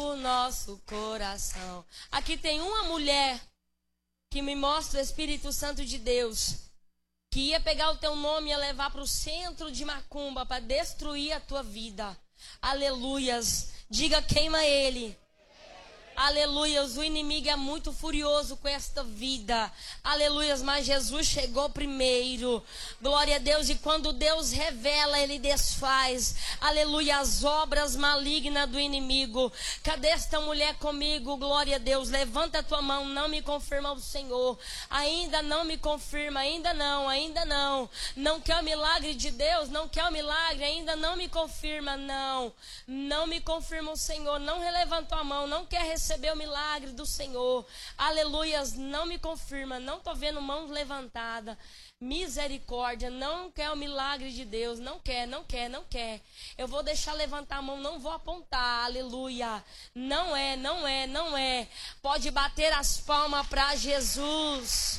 o nosso coração. Aqui tem uma mulher que me mostra o Espírito Santo de Deus, que ia pegar o teu nome e ia levar para o centro de macumba para destruir a tua vida. Aleluias. Diga: queima ele. Aleluias, o inimigo é muito furioso com esta vida. Aleluias, mas Jesus chegou primeiro. Glória a Deus, e quando Deus revela, Ele desfaz. Aleluia, as obras malignas do inimigo. Cadê esta mulher comigo? Glória a Deus, levanta a tua mão. Não me confirma o Senhor. Ainda não me confirma, ainda não. Não quer o milagre de Deus? Não quer o milagre? Ainda não me confirma, não. Não me confirma o Senhor. Não levantou a mão, não quer receber o milagre do Senhor. Aleluias, não me confirma, não estou vendo mãos levantadas. Misericórdia, não quer o milagre de Deus, não quer. Eu vou deixar levantar a mão, não vou apontar. Aleluia, não é. Pode bater as palmas para Jesus.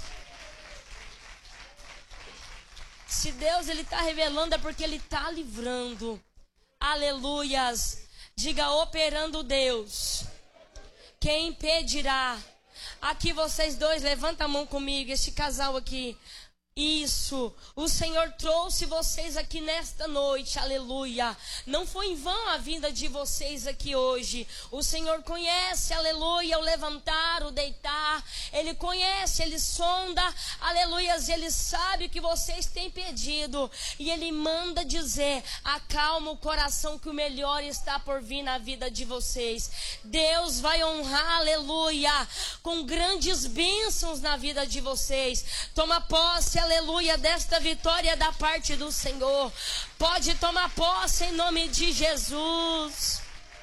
Se Deus ele está revelando, é porque ele está livrando. Aleluias. Diga: operando Deus, quem impedirá? Aqui vocês dois, levanta a mão comigo, este casal aqui. Isso, o Senhor trouxe vocês aqui nesta noite, aleluia. Não foi em vão a vinda de vocês aqui hoje. O Senhor conhece, aleluia, o levantar, o deitar. Ele conhece, Ele sonda, aleluia. Ele sabe o que vocês têm pedido. E Ele manda dizer: acalma o coração, que o melhor está por vir na vida de vocês. Deus vai honrar, aleluia, com grandes bênçãos na vida de vocês. Toma posse, aleluia, desta vitória da parte do Senhor. Pode tomar posse em nome de Jesus.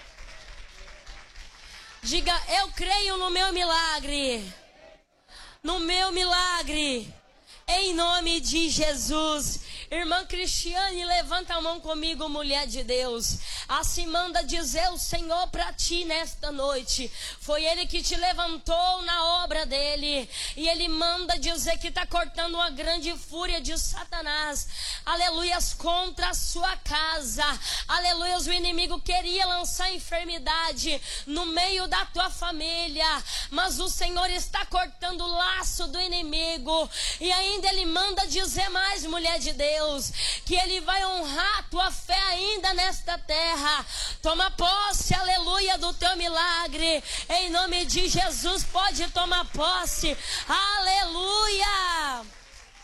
Diga: eu creio no meu milagre. No meu milagre. Em nome de Jesus. Irmã Cristiane, levanta a mão comigo, mulher de Deus. Assim manda dizer o Senhor para ti nesta noite. Foi Ele que te levantou na obra dEle. E Ele manda dizer que está cortando uma grande fúria de Satanás. Aleluias, contra a sua casa. Aleluias, o inimigo queria lançar enfermidade no meio da tua família. Mas o Senhor está cortando o laço do inimigo. E ainda Ele manda dizer mais, mulher de Deus, que Ele vai honrar a tua fé ainda nesta terra. Toma posse, aleluia, do teu milagre. Em nome de Jesus, pode tomar posse. Aleluia.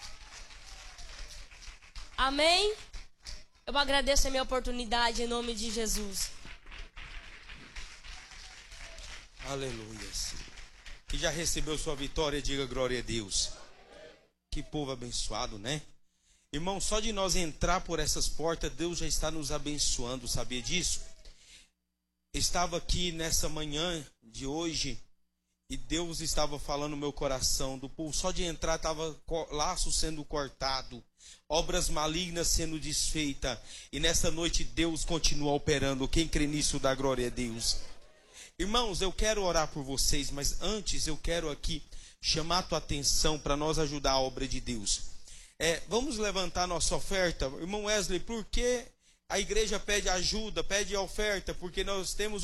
Amém? Eu agradeço a minha oportunidade em nome de Jesus. Aleluia. Que já recebeu sua vitória, diga glória a Deus. Que povo abençoado, né? Irmão, só de nós entrar por essas portas, Deus já está nos abençoando, sabia disso? Estava aqui nessa manhã de hoje e Deus estava falando no meu coração do povo. Só de entrar estava laço sendo cortado, obras malignas sendo desfeitas. E nessa noite Deus continua operando. Quem crê nisso dá glória a Deus. Irmãos, eu quero orar por vocês, mas antes eu quero aqui chamar a tua atenção para nós ajudar a obra de Deus. Vamos levantar nossa oferta. Irmão Wesley, por que a igreja pede ajuda, pede oferta? Porque nós temos